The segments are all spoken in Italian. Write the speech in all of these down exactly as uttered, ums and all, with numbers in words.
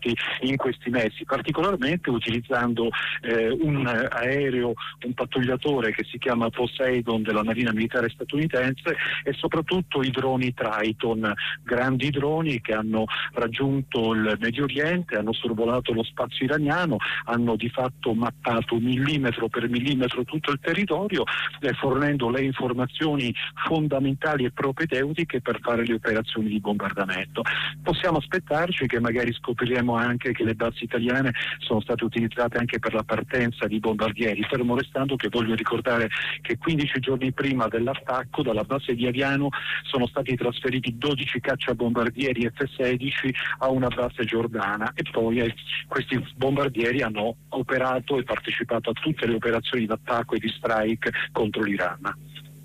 in questi mesi, particolarmente utilizzando eh, un aereo, un pattugliatore che si chiama Poseidon della Marina Militare statunitense e soprattutto i droni Triton, grandi droni che hanno raggiunto il Medio Oriente, hanno sorvolato lo spazio iraniano, hanno di fatto mappato millimetro per millimetro tutto il territorio, eh, fornendo le informazioni fondamentali e propedeutiche per fare le operazioni di bombardamento. Possiamo aspettarci che magari scopriremo anche che le basi italiane sono state utilizzate anche per la partenza di bombardieri, fermo restando che voglio ricordare che quindici giorni prima dell'attacco dalla base di Aviano sono stati trasferiti dodici cacciabombardieri F sedici a una base giordana e poi eh, questi bombardieri hanno operato e partecipato a tutte le operazioni d'attacco e di strike contro l'Iran.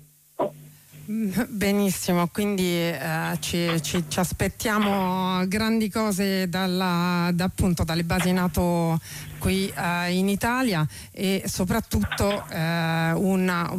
Benissimo, quindi eh, ci, ci, ci aspettiamo grandi cose dalla, da, appunto dalle basi NATO qui eh, in Italia e soprattutto eh, una,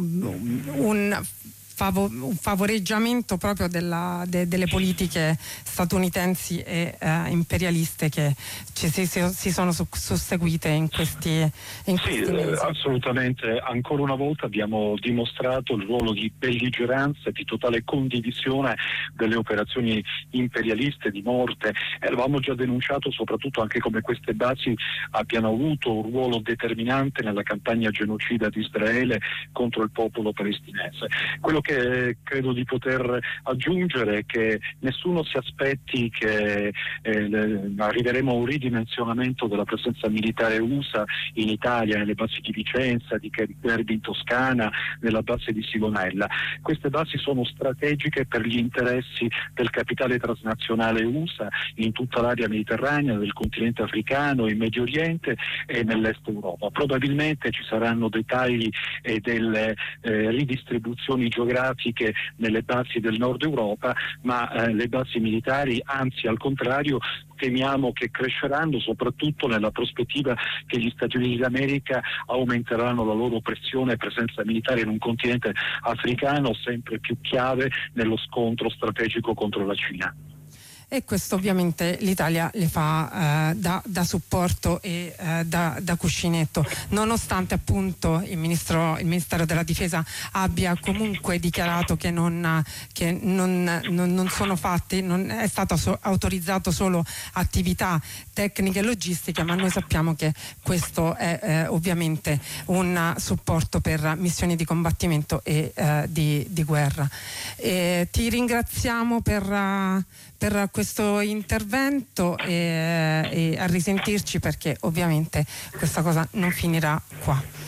un un favoreggiamento proprio della, de, delle politiche statunitensi e eh, imperialiste che ci, si, si sono su, susseguite in questi, in questi sì, mesi. Assolutamente, ancora una volta abbiamo dimostrato il ruolo di belligeranza e di totale condivisione delle operazioni imperialiste di morte. E avevamo già denunciato soprattutto anche come queste basi abbiano avuto un ruolo determinante nella campagna genocida di Israele contro il popolo palestinese. Quello che che credo di poter aggiungere è che nessuno si aspetti che eh, arriveremo a un ridimensionamento della presenza militare U S A in Italia, nelle basi di Vicenza, di Kerby in Toscana, nella base di Sigonella. Queste basi sono strategiche per gli interessi del capitale transnazionale U S A in tutta l'area mediterranea, del continente africano, in Medio Oriente e nell'est Europa. Probabilmente ci saranno dei tagli e delle eh, ridistribuzioni geografiche nelle basi del nord Europa, ma eh, le basi militari, anzi al contrario, temiamo che cresceranno, soprattutto nella prospettiva che gli Stati Uniti d'America aumenteranno la loro pressione e presenza militare in un continente africano sempre più chiave nello scontro strategico contro la Cina. E questo ovviamente l'Italia le fa eh, da, da supporto e eh, da, da cuscinetto, nonostante appunto il, ministro, il Ministero della Difesa abbia comunque dichiarato che non, che non, non, non sono fatti, non è stato so, autorizzato solo attività tecniche e logistiche, ma noi sappiamo che questo è eh, ovviamente un supporto per missioni di combattimento e eh, di, di guerra. E ti ringraziamo per uh, per questo intervento e, e a risentirci, perché ovviamente questa cosa non finirà qua.